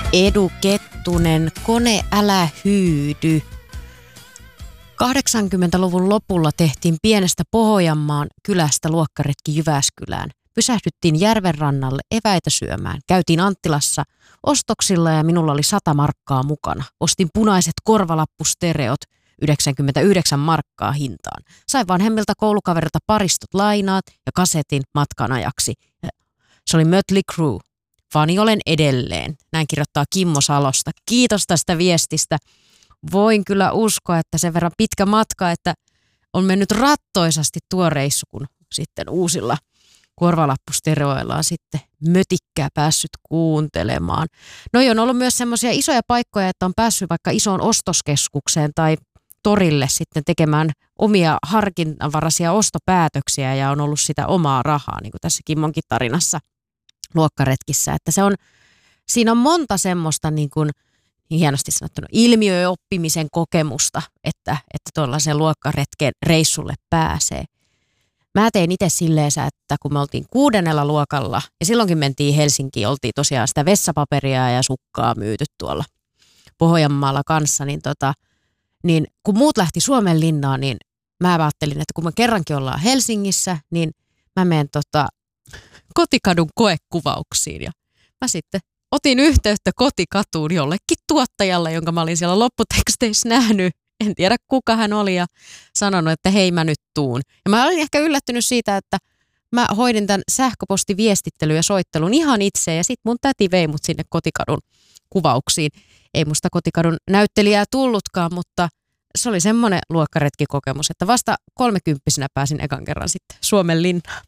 Edu Kettunen, Kone älä hyydy. 80-luvun lopulla tehtiin pienestä Pohjanmaan kylästä luokkaretki Jyväskylään. Pysähdyttiin järven rannalle eväitä syömään. Käytiin Anttilassa ostoksilla ja minulla oli 100 markkaa mukana. Ostin punaiset korvalappustereot 99 markkaa hintaan. Sain vanhemmilta koulukaverilta paristot lainaat ja kasetin matkan ajaksi. Se oli Mötley Crüe. Fani olen edelleen. Näin kirjoittaa Kimmo Salosta. Kiitos tästä viestistä. Voin kyllä uskoa, että sen verran pitkä matka, että on mennyt rattoisasti tuo reissu, kun sitten uusilla korvalappustereoilla on sitten mötikkää päässyt kuuntelemaan. No on ollut myös semmoisia isoja paikkoja, että on päässyt vaikka isoon ostoskeskukseen tai torille sitten tekemään omia harkinnanvaraisia ostopäätöksiä ja on ollut sitä omaa rahaa, niin kuin tässä Kimmonkin tarinassa luokkaretkissä. Että siinä on monta semmoista niin kuin hienosti sanottuna ilmiöoppimisen kokemusta, että tuollaisen luokkaretken reissulle pääsee. Mä tein itse silleen, että kun me oltiin 6. luokalla ja silloinkin mentiin Helsinkiin, oltiin tosiaan sitä vessapaperia ja sukkaa myyty tuolla Pohjanmaalla kanssa, niin kun muut lähti Suomenlinnaan, niin mä ajattelin, että kun me kerrankin ollaan Helsingissä, niin mä menen Kotikadun koekuvauksiin ja mä sitten otin yhteyttä Kotikatuun jollekin tuottajalle, jonka mä olin siellä lopputeksteissä nähnyt. En tiedä kuka hän oli ja sanonut, että hei mä nyt tuun. Ja mä olin ehkä yllättynyt siitä, että mä hoidin tämän sähköpostiviestittelyn ja soittelun ihan itse ja sit mun täti vei mut sinne Kotikadun kuvauksiin. Ei musta Kotikadun näyttelijää tullutkaan, mutta se oli semmoinen luokkaretkikokemus, että vasta 30-vuotiaana pääsin ekan kerran sitten Suomenlinnaan.